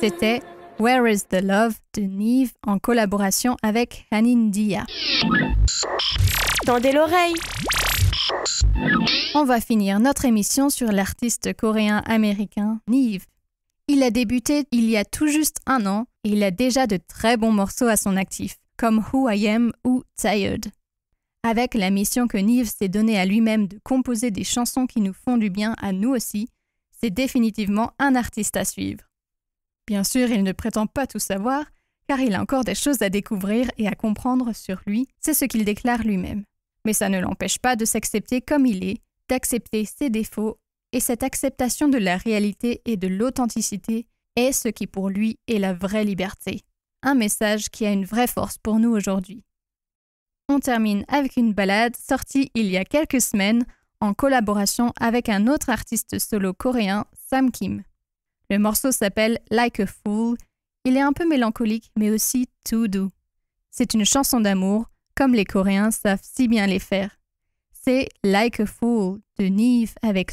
C'était Where is the Love de Nive en collaboration avec Hanin Diya. Tendez l'oreille. On va finir notre émission sur l'artiste coréen-américain Nive. Il a débuté il y a tout juste 1 an et il a déjà de très bons morceaux à son actif, comme Who I Am ou Tired. Avec la mission que Nive s'est donnée à lui-même de composer des chansons qui nous font du bien à nous aussi, c'est définitivement un artiste à suivre. Bien sûr, il ne prétend pas tout savoir, car il a encore des choses à découvrir et à comprendre sur lui, c'est ce qu'il déclare lui-même. Mais ça ne l'empêche pas de s'accepter comme il est, d'accepter ses défauts, et cette acceptation de la réalité et de l'authenticité est ce qui pour lui est la vraie liberté. Un message qui a une vraie force pour nous aujourd'hui. On termine avec une ballade sortie il y a quelques semaines en collaboration avec un autre artiste solo coréen, Sam Kim. Le morceau s'appelle Like a Fool. Il est un peu mélancolique mais aussi tout doux. C'est une chanson d'amour, comme les Coréens savent si bien les faire. C'est Like a Fool de Nive avec